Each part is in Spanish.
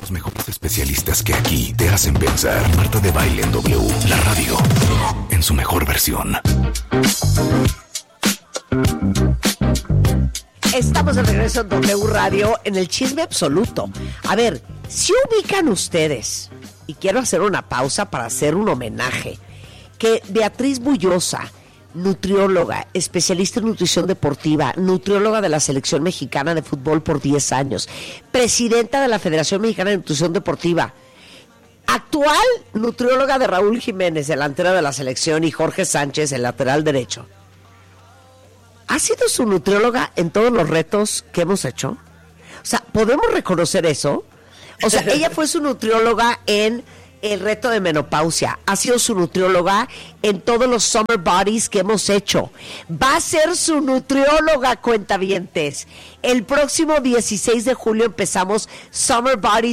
Los mejores especialistas que aquí te hacen pensar. Marta de Baile en W, la radio, en su mejor versión. Estamos de regreso en W Radio en el chisme absoluto. A ver, si ubican ustedes, y quiero hacer una pausa para hacer un homenaje, que Beatriz Bullosa, nutrióloga, especialista en nutrición deportiva, nutrióloga de la Selección Mexicana de Fútbol por 10 años, presidenta de la Federación Mexicana de Nutrición Deportiva, actual nutrióloga de Raúl Jiménez, delantero de la selección, y Jorge Sánchez, el lateral derecho. ¿Ha sido su nutrióloga en todos los retos que hemos hecho? O sea, ¿podemos reconocer eso? O sea, ella fue su nutrióloga en el reto de menopausia, ha sido su nutrióloga en todos los Summer Bodies que hemos hecho, va a ser su nutrióloga, cuentavientes. El próximo 16 de julio empezamos Summer Body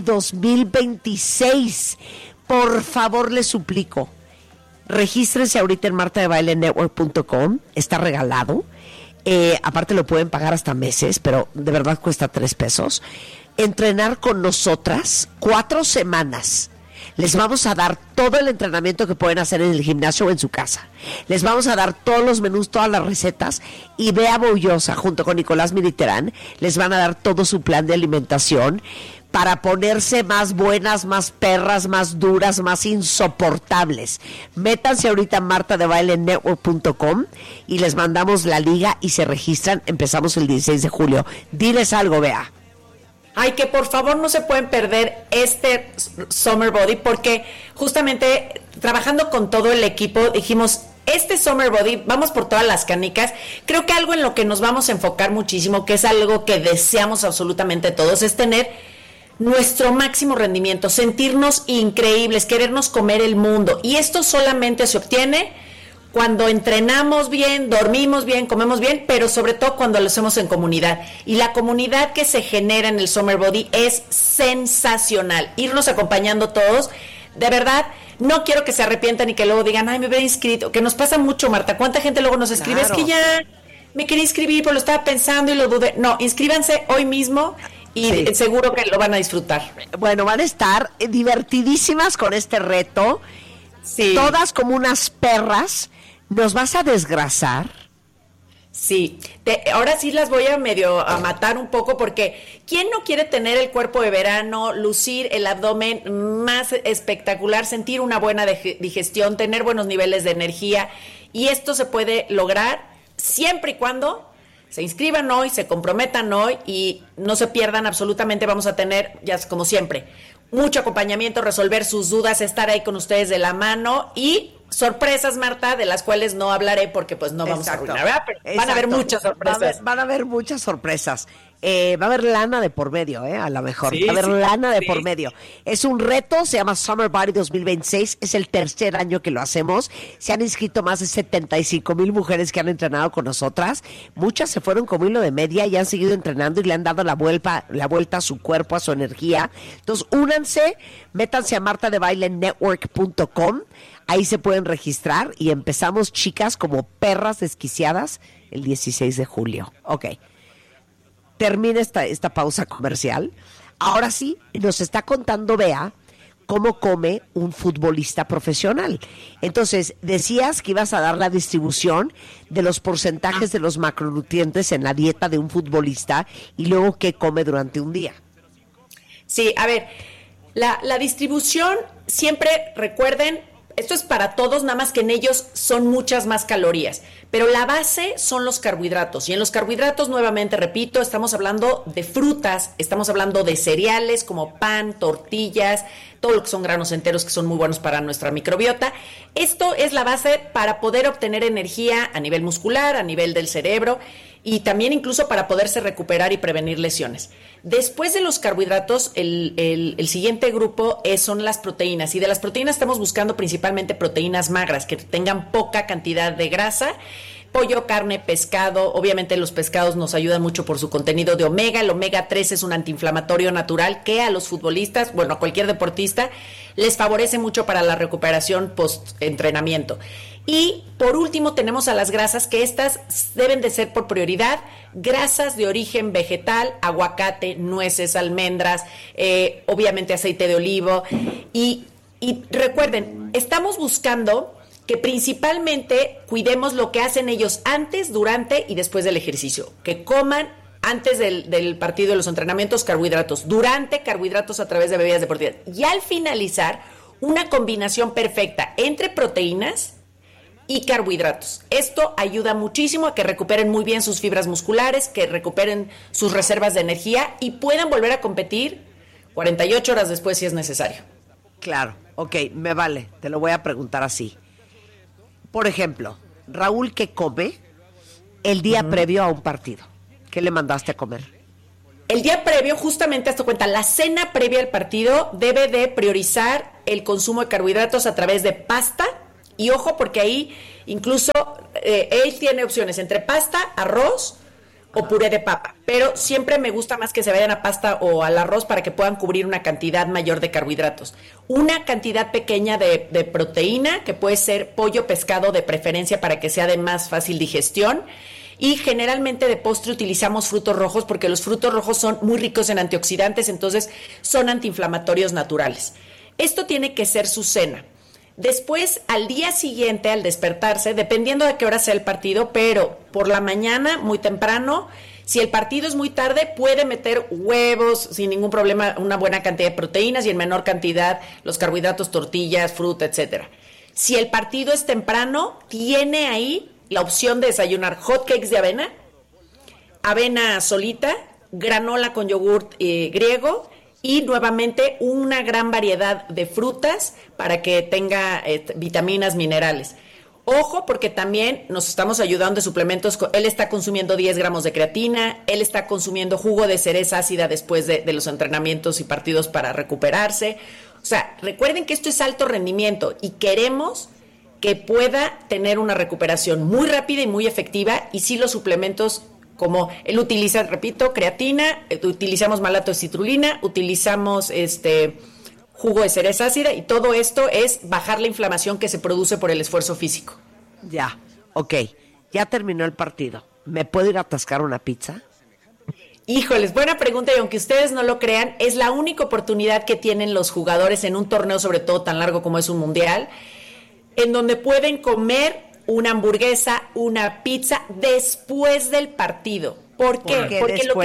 2026. Por favor, les suplico, regístrense ahorita en martadebailenetwork.com, está regalado. Aparte lo pueden pagar hasta meses, pero de verdad cuesta $3. Entrenar con nosotras 4 semanas. Les vamos a dar todo el entrenamiento que pueden hacer en el gimnasio o en su casa. Les vamos a dar todos los menús, todas las recetas. Y Bea Bullosa, junto con Nicolás Militerán, les van a dar todo su plan de alimentación para ponerse más buenas, más perras, más duras, más insoportables. Métanse ahorita a martadebailenetwork.com y les mandamos la liga y se registran. Empezamos el 16 de julio. Diles algo, Bea. Ay, que por favor no se pueden perder este Summer Body, porque justamente trabajando con todo el equipo dijimos, este Summer Body, vamos por todas las canicas. Creo que algo en lo que nos vamos a enfocar muchísimo, que es algo que deseamos absolutamente todos, es tener nuestro máximo rendimiento, sentirnos increíbles, querernos comer el mundo. Y esto solamente se obtiene cuando entrenamos bien, dormimos bien, comemos bien, pero sobre todo cuando lo hacemos en comunidad. Y la comunidad que se genera en el Summer Body es sensacional. Irnos acompañando todos, de verdad, no quiero que se arrepientan y que luego digan, ay, me hubiera inscrito, que nos pasa mucho, Marta. ¿Cuánta gente luego nos escribe? Claro. Es que ya me quería inscribir, pero lo estaba pensando y lo dudé. No, inscríbanse hoy mismo y sí, seguro que lo van a disfrutar. Bueno, van a estar divertidísimas con este reto. Sí. Todas como unas perras. ¿Nos vas a desgrasar? Sí, ahora sí las voy a a matar un poco, porque ¿quién no quiere tener el cuerpo de verano, lucir el abdomen más espectacular, sentir una buena digestión, tener buenos niveles de energía? Y esto se puede lograr siempre y cuando se inscriban hoy, se comprometan hoy y no se pierdan absolutamente. Vamos a tener, ya como siempre, mucho acompañamiento, resolver sus dudas, estar ahí con ustedes de la mano y sorpresas, Marta, de las cuales no hablaré porque pues no vamos a arruinar, ¿verdad? Pero van a haber muchas sorpresas. Van a haber muchas sorpresas. Va a haber lana de por medio, a lo mejor. Sí, va a haber lana de sí. por medio. Es un reto, se llama Summer Body 2026. Es el tercer año que lo hacemos. Se han inscrito más de 75,000 mujeres que han entrenado con nosotras. Muchas se fueron como hilo de media y han seguido entrenando y le han dado la vuelta a su cuerpo, a su energía. Entonces, únanse, métanse a martadebailenetwork.com. Ahí se pueden registrar y empezamos, chicas, como perras desquiciadas el 16 de julio. Ok. Termina esta pausa comercial. Ahora sí, nos está contando Bea cómo come un futbolista profesional. Entonces, decías que ibas a dar la distribución de los porcentajes de los macronutrientes en la dieta de un futbolista y luego qué come durante un día. Sí, a ver, la distribución, siempre recuerden, esto es para todos, nada más que en ellos son muchas más calorías. Pero la base son los carbohidratos. Y en los carbohidratos, nuevamente repito, estamos hablando de frutas, estamos hablando de cereales como pan, tortillas, todo lo que son granos enteros que son muy buenos para nuestra microbiota. Esto es la base para poder obtener energía a nivel muscular, a nivel del cerebro y también incluso para poderse recuperar y prevenir lesiones. Después de los carbohidratos, el siguiente grupo son las proteínas. Y de las proteínas estamos buscando principalmente proteínas magras, que tengan poca cantidad de grasa. Pollo, carne, pescado. Obviamente los pescados nos ayudan mucho por su contenido de omega. El omega 3 es un antiinflamatorio natural que a los futbolistas, bueno, a cualquier deportista, les favorece mucho para la recuperación post-entrenamiento. Y por último tenemos a las grasas, que estas deben de ser por prioridad, grasas de origen vegetal, aguacate, nueces, almendras, obviamente aceite de olivo. Y recuerden, estamos buscando que principalmente cuidemos lo que hacen ellos antes, durante y después del ejercicio. Que coman antes del partido de los entrenamientos carbohidratos, durante carbohidratos a través de bebidas deportivas. Y al finalizar, una combinación perfecta entre proteínas y carbohidratos. Esto ayuda muchísimo a que recuperen muy bien sus fibras musculares, que recuperen sus reservas de energía y puedan volver a competir 48 horas después si es necesario. Claro, ok, me vale, te lo voy a preguntar así. Por ejemplo, Raúl, ¿qué come el día previo a un partido? ¿Qué le mandaste a comer? El día previo, justamente, hazte cuenta, la cena previa al partido debe de priorizar el consumo de carbohidratos a través de pasta. Y ojo, porque ahí incluso él tiene opciones entre pasta, arroz o puré de papa. Pero siempre me gusta más que se vayan a pasta o al arroz para que puedan cubrir una cantidad mayor de carbohidratos. Una cantidad pequeña de proteína, que puede ser pollo, pescado de preferencia para que sea de más fácil digestión. Y generalmente de postre utilizamos frutos rojos porque los frutos rojos son muy ricos en antioxidantes, entonces son antiinflamatorios naturales. Esto tiene que ser su cena. Después, al día siguiente, al despertarse, dependiendo de qué hora sea el partido, pero por la mañana, muy temprano, si el partido es muy tarde, puede meter huevos sin ningún problema, una buena cantidad de proteínas y en menor cantidad los carbohidratos, tortillas, fruta, etcétera. Si el partido es temprano, tiene ahí la opción de desayunar hotcakes de avena, avena solita, granola con yogur griego, y nuevamente una gran variedad de frutas para que tenga vitaminas, minerales. Ojo, porque también nos estamos ayudando de suplementos. Él está consumiendo 10 gramos de creatina, él está consumiendo jugo de cereza ácida después de los entrenamientos y partidos para recuperarse. O sea, recuerden que esto es alto rendimiento y queremos que pueda tener una recuperación muy rápida y muy efectiva, y sí los suplementos, como él utiliza, repito, creatina, utilizamos malato de citrulina, utilizamos jugo de cereza ácida, y todo esto es bajar la inflamación que se produce por el esfuerzo físico. Ya, ok, ya terminó el partido. ¿Me puedo ir a atascar una pizza? Híjoles, buena pregunta, y aunque ustedes no lo crean, es la única oportunidad que tienen los jugadores en un torneo, sobre todo tan largo como es un mundial, en donde pueden comer una hamburguesa, una pizza después del partido. ¿Por qué?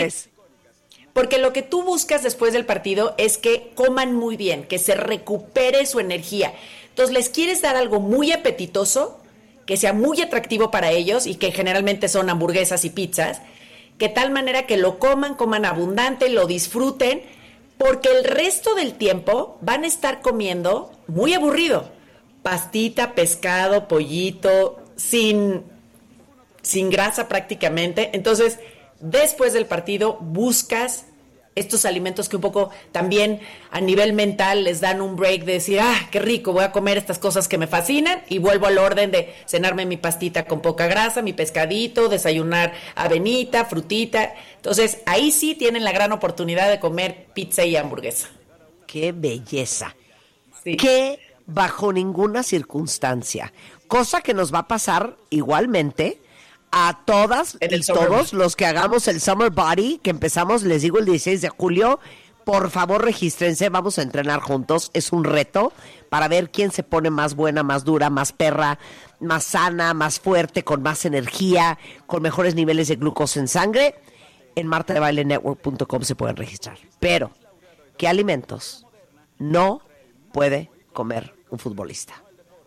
Porque lo que tú buscas después del partido es que coman muy bien, que se recupere su energía. Entonces les quieres dar algo muy apetitoso, que sea muy atractivo para ellos, y que generalmente son hamburguesas y pizzas, que tal manera que lo coman abundante, lo disfruten, porque el resto del tiempo van a estar comiendo muy aburrido. Pastita, pescado, pollito, sin grasa prácticamente. Entonces, después del partido buscas estos alimentos que un poco también a nivel mental les dan un break de decir, qué rico, voy a comer estas cosas que me fascinan, y vuelvo al orden de cenarme mi pastita con poca grasa, mi pescadito, desayunar avenita, frutita. Entonces, ahí sí tienen la gran oportunidad de comer pizza y hamburguesa. ¡Qué belleza! Sí. ¡Qué bajo ninguna circunstancia! Cosa que nos va a pasar igualmente a todas y todos los que hagamos el Summer Body, que empezamos, les digo, el 16 de julio. Por favor, regístrense, vamos a entrenar juntos. Es un reto para ver quién se pone más buena, más dura, más perra, más sana, más fuerte, con más energía, con mejores niveles de glucosa en sangre. En martadebailenetwork.com se pueden registrar. Pero, ¿qué alimentos no puede comer un futbolista?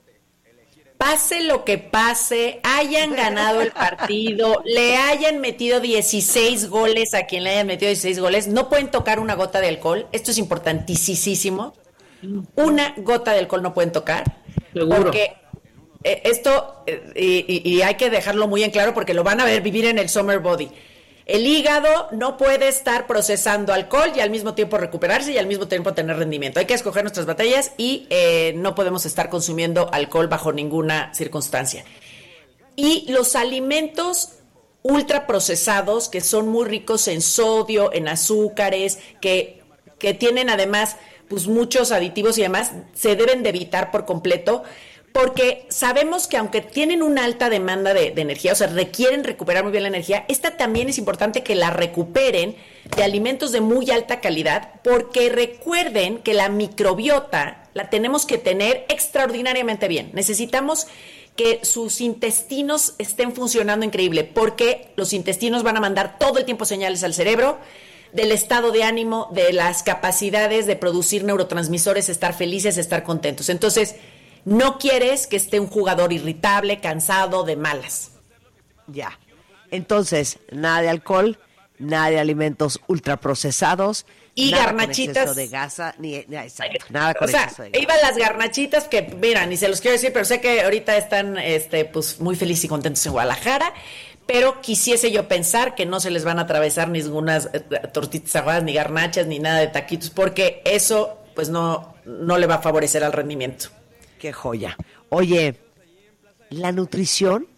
Pase lo que pase, hayan ganado el partido, le hayan metido 16 goles a quien le hayan metido 16 goles, no pueden tocar una gota de alcohol. Esto es importantísimo. Una gota de alcohol no pueden tocar. Seguro. Porque esto, y hay que dejarlo muy en claro porque lo van a ver vivir en el Summer Body. El hígado no puede estar procesando alcohol y al mismo tiempo recuperarse y al mismo tiempo tener rendimiento. Hay que escoger nuestras batallas y no podemos estar consumiendo alcohol bajo ninguna circunstancia. Y los alimentos ultraprocesados, que son muy ricos en sodio, en azúcares, que tienen además pues muchos aditivos y demás, se deben de evitar por completo, porque sabemos que aunque tienen una alta demanda de energía, o sea, requieren recuperar muy bien la energía, esta también es importante que la recuperen de alimentos de muy alta calidad, porque recuerden que la microbiota la tenemos que tener extraordinariamente bien. Necesitamos que sus intestinos estén funcionando increíble, porque los intestinos van a mandar todo el tiempo señales al cerebro del estado de ánimo, de las capacidades de producir neurotransmisores, estar felices, estar contentos. Entonces, no quieres que esté un jugador irritable, cansado, de malas. Ya. Entonces, nada de alcohol, nada de alimentos ultraprocesados. Y nada garnachitas. Con exceso de grasa, exacto, nada con exceso de grasa. Iban las garnachitas que, mira, ni se los quiero decir, pero sé que ahorita están pues muy felices y contentos en Guadalajara, pero quisiese yo pensar que no se les van a atravesar ninguna tortitas aguadas, ni garnachas, ni nada de taquitos, porque eso pues no le va a favorecer al rendimiento. Qué joya. Oye, la nutrición